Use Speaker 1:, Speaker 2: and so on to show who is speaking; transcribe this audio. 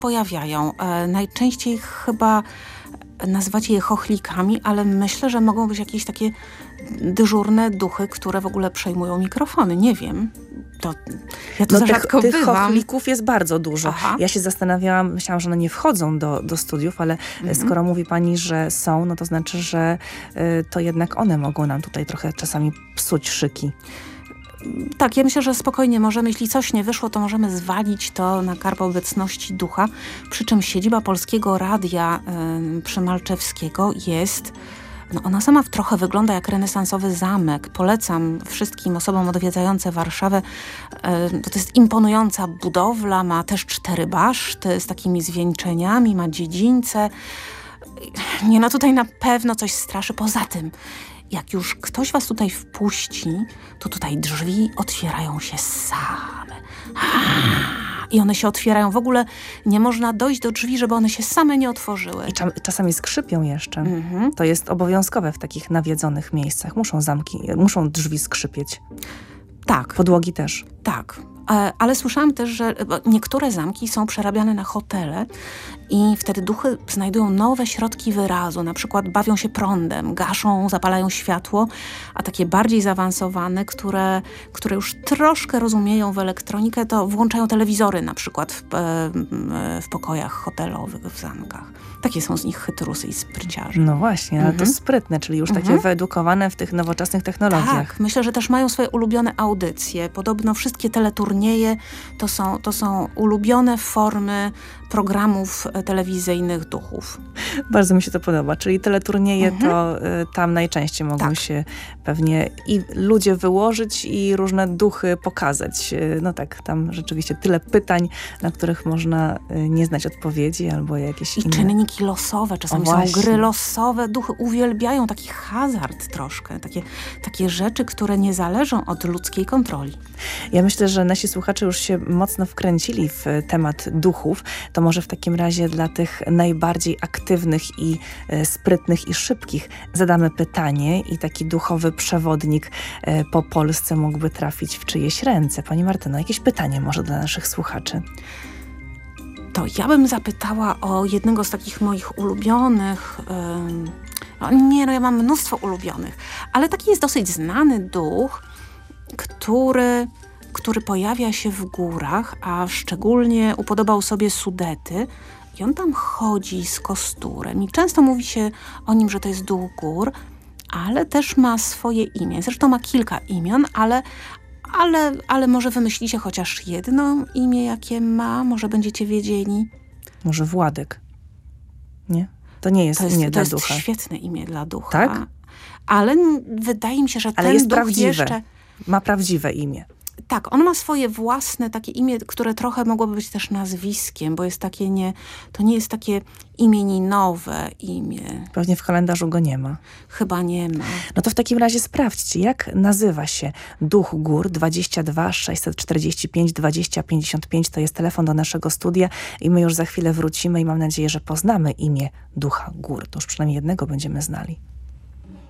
Speaker 1: pojawiają. Najczęściej chyba nazywacie je chochlikami, ale myślę, że mogą być jakieś takie dyżurne duchy, które w ogóle przejmują mikrofony. Nie wiem. Ja to za rzadko
Speaker 2: tych
Speaker 1: bywam.
Speaker 2: chochlików jest bardzo dużo.
Speaker 1: Aha.
Speaker 2: Ja się zastanawiałam, myślałam, że one nie wchodzą do studiów, ale skoro mówi pani, że są, no to znaczy, że to jednak one mogą nam tutaj trochę czasami psuć szyki.
Speaker 1: Tak, ja myślę, że spokojnie możemy, jeśli coś nie wyszło, to możemy zwalić to na karb obecności ducha. Przy czym siedziba Polskiego Radia przy Malczewskiego jest... No ona sama trochę wygląda jak renesansowy zamek. Polecam wszystkim osobom odwiedzającym Warszawę. To jest imponująca budowla, ma też 4 baszty z takimi zwieńczeniami, ma dziedzińce. Nie, no tutaj na pewno coś straszy. Poza tym, jak już ktoś was tutaj wpuści, to tutaj drzwi otwierają się same. I one się otwierają. W ogóle nie można dojść do drzwi, żeby one się same nie otworzyły.
Speaker 2: I czasami skrzypią jeszcze. To jest obowiązkowe w takich nawiedzonych miejscach. Muszą drzwi skrzypieć.
Speaker 1: Tak.
Speaker 2: Podłogi też.
Speaker 1: Tak. Ale słyszałam też, że niektóre zamki są przerabiane na hotele i wtedy duchy znajdują nowe środki wyrazu. Na przykład bawią się prądem, gaszą, zapalają światło, a takie bardziej zaawansowane, które już troszkę rozumieją w elektronikę, to włączają telewizory na przykład w pokojach hotelowych, w zamkach. Takie są z nich chytrusy i spryciarze.
Speaker 2: No właśnie, ale to sprytne, czyli już takie wyedukowane w tych nowoczesnych technologiach.
Speaker 1: Tak, myślę, że też mają swoje ulubione audycje. Podobno wszystkie teleturnieje to są ulubione formy programów telewizyjnych duchów.
Speaker 2: Bardzo mi się to podoba, czyli teleturnieje to tam najczęściej mogą się pewnie i ludzie wyłożyć i różne duchy pokazać. No tak, tam rzeczywiście tyle pytań, na których można nie znać odpowiedzi albo jakieś inne.
Speaker 1: Czynniki losowe, czasami są gry losowe. Duchy uwielbiają taki hazard troszkę, takie rzeczy, które nie zależą od ludzkiej kontroli.
Speaker 2: Ja myślę, że nasi słuchacze już się mocno wkręcili w temat duchów. To może w takim razie dla tych najbardziej aktywnych i sprytnych i szybkich zadamy pytanie i taki duchowy przewodnik po Polsce mógłby trafić w czyjeś ręce. Pani Martyno, jakieś pytanie może dla naszych słuchaczy?
Speaker 1: To ja bym zapytała o jednego z takich moich ulubionych... ja mam mnóstwo ulubionych, ale taki jest dosyć znany duch, który pojawia się w górach, a szczególnie upodobał sobie Sudety i on tam chodzi z kosturem i często mówi się o nim, że to jest duch gór, ale też ma swoje imię. Zresztą ma kilka imion, ale może wymyślicie chociaż jedno imię, jakie ma, może będziecie wiedzieli.
Speaker 2: Może Władek? Nie? To nie jest imię dla ducha.
Speaker 1: To jest świetne imię dla ducha.
Speaker 2: Tak?
Speaker 1: Ale wydaje mi się, że ten
Speaker 2: jest
Speaker 1: duch
Speaker 2: prawdziwe.
Speaker 1: jeszcze...
Speaker 2: Ma prawdziwe imię.
Speaker 1: Tak, on ma swoje własne takie imię, które trochę mogłoby być też nazwiskiem, bo jest takie to nie jest takie imieninowe imię.
Speaker 2: Pewnie w kalendarzu go nie ma.
Speaker 1: Chyba nie ma.
Speaker 2: No to w takim razie sprawdźcie, jak nazywa się duch gór. 22 645 20 55 to jest telefon do naszego studia i my już za chwilę wrócimy i mam nadzieję, że poznamy imię ducha gór. To już przynajmniej jednego będziemy znali.